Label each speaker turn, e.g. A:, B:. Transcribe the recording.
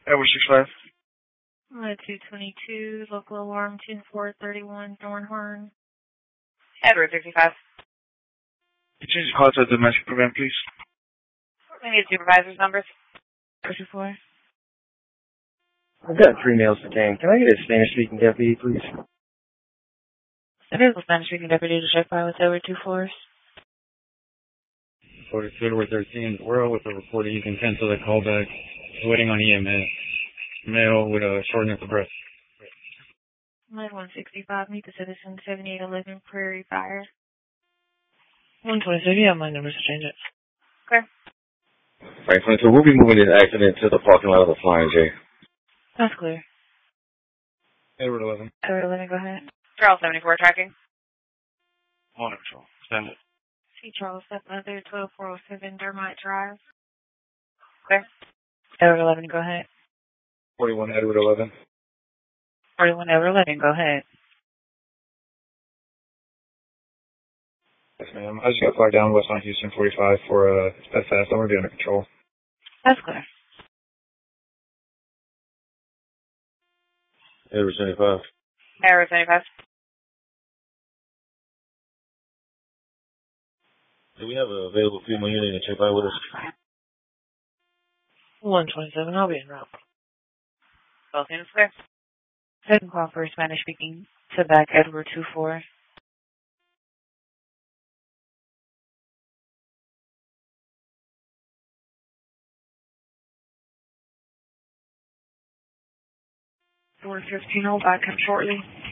A: Edward 65.
B: 222, local alarm 10431, Thornhorn.
C: Edward 65.
A: Can you change the call to a domestic program, please?
C: We need supervisor's numbers.
B: 34.
D: I've got 3 males detained. Can I get a Spanish-speaking deputy, please?
B: There is a Spanish-speaking deputy to check by with Edward 24.
E: 42 Edward 13. We're with a report that you can cancel the callback. Waiting on EMS. Male with a shortness of breath.
B: 165, meet the citizen, 7811 Prairie Fire.
F: 126, yeah, my numbers to change it.
C: Okay.
D: Right, so we'll be moving this accident to the parking lot of the Flying J.
B: That's clear.
E: Edward 11.
B: Edward 11, go ahead.
C: Charles 74 tracking.
E: Morning patrol. Send it.
B: See Charles, stepmother, 12407 Dermite Drive.
C: Clear.
B: Edward 11, go ahead.
E: 41 Edward 11.
B: 41 Edward 11, go ahead.
E: Yes, ma'am. I just got flagged down west on Houston 45 for steadfast. I'm going to be under control.
B: That's clear.
D: Edward 75.
C: Edward 75.
D: Do we have an available female unit to check by with us?
F: 127, I'll be en route.
C: Both units clear.
B: Second call for Spanish speaking to back Edward 24. Door 15, I'll back him shortly.